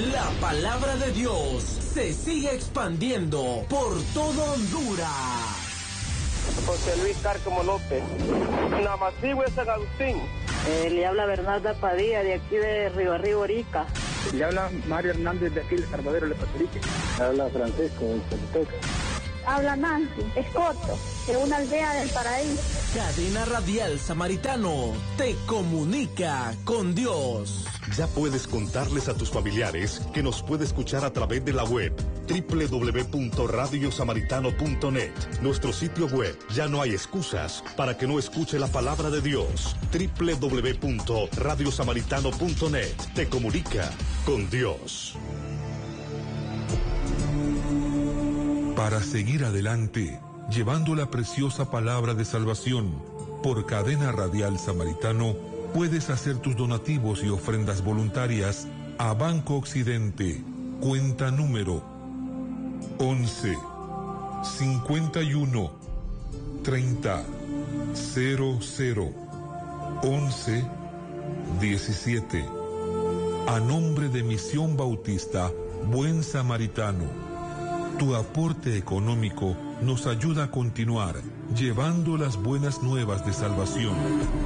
La palabra de Dios se sigue expandiendo por todo Honduras. José Luis Cárcamo López, Namacigüe San Agustín. Le habla Bernarda Padilla, de aquí de Río Arriba, Orica. Le habla Mario Hernández, de aquí de Salvador, de Costa Rica. Le habla Francisco, de Choluteca. Habla Nancy Escoto, de una aldea del Paraíso. Cadena Radial Samaritano te comunica con Dios. Ya puedes contarles a tus familiares que nos puede escuchar a través de la web www.radiosamaritano.net. Nuestro sitio web. Ya no hay excusas para que no escuche la palabra de Dios. www.radiosamaritano.net. Te comunica con Dios. Para seguir adelante, llevando la preciosa palabra de salvación, por Cadena Radial Samaritano, puedes hacer tus donativos y ofrendas voluntarias a Banco Occidente, cuenta número 11 51 30 00 11 17, a nombre de Misión Bautista Buen Samaritano. Tu aporte económico nos ayuda a continuar llevando las buenas nuevas de salvación.